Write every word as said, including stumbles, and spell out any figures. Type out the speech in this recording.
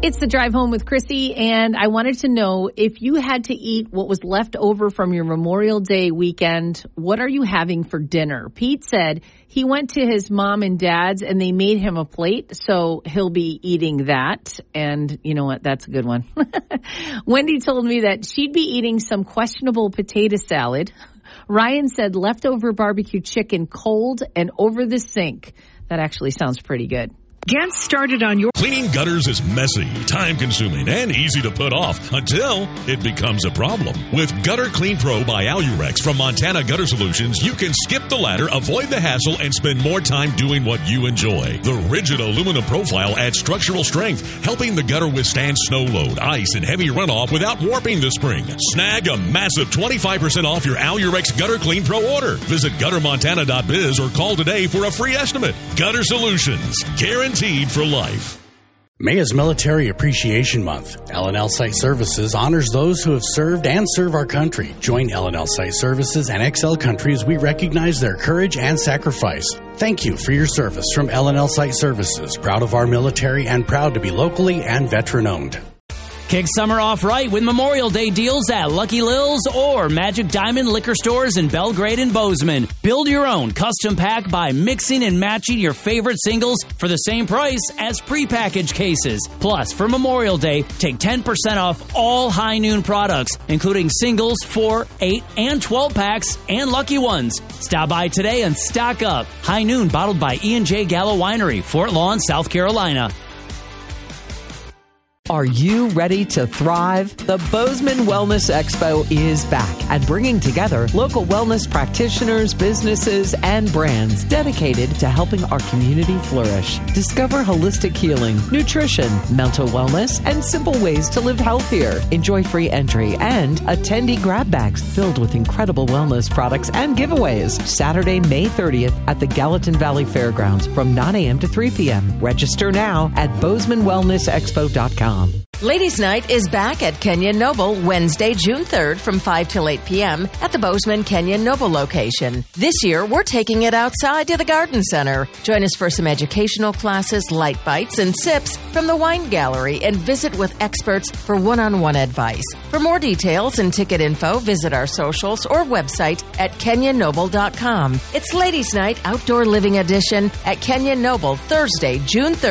It's the drive home with Chrissy, and I wanted to know if you had to eat what was left over from your Memorial Day weekend, what are you having for dinner? Pete said he went to his mom and dad's and they made him a plate, so he'll be eating that. And you know what? That's a good one. Wendy told me that she'd be eating some questionable potato salad. Ryan said leftover barbecue chicken cold and over the sink. That actually sounds pretty good. Get started on your... Cleaning gutters is messy, time-consuming, and easy to put off until it becomes a problem. With Gutter Clean Pro by Alurex from Montana Gutter Solutions, you can skip the ladder, avoid the hassle, and spend more time doing what you enjoy. The rigid aluminum profile adds structural strength, helping the gutter withstand snow load, ice, and heavy runoff without warping the spring. Snag a massive twenty-five percent off your Alurex Gutter Clean Pro order. Visit gutter montana dot biz or call today for a free estimate. Gutter Solutions. Guaranteed for life. May is Military Appreciation Month. L and L Site Services honors those who have served and serve our country. Join L and L Site Services and X L Country as we recognize their courage and sacrifice. Thank you for your service from L and L Site Services. Proud of our military and proud to be locally and veteran-owned. Kick summer off right with Memorial Day deals at Lucky Lil's or Magic Diamond liquor stores in Belgrade and Bozeman. Build your own custom pack by mixing and matching your favorite singles for the same price as prepackaged cases. Plus, for Memorial Day, take ten percent off all High Noon products, including singles, four, eight, and twelve packs, and Lucky Ones. Stop by today and stock up. High Noon, bottled by E and J Gallo Winery, Fort Lawn, South Carolina. Are you ready to thrive? The Bozeman Wellness Expo is back and bringing together local wellness practitioners, businesses, and brands dedicated to helping our community flourish. Discover holistic healing, nutrition, mental wellness, and simple ways to live healthier. Enjoy free entry and attendee grab bags filled with incredible wellness products and giveaways. Saturday, May thirtieth at the Gallatin Valley Fairgrounds from nine a.m. to three p.m. Register now at bozeman wellness expo dot com. Ladies' Night is back at Kenyon Noble Wednesday, June third from five till eight p.m. at the Bozeman Kenyon Noble location. This year, we're taking it outside to the Garden Center. Join us for some educational classes, light bites, and sips from the Wine Gallery and visit with experts for one-on-one advice. For more details and ticket info, visit our socials or website at kenyon noble dot com. It's Ladies' Night Outdoor Living Edition at Kenyon Noble Thursday, June third.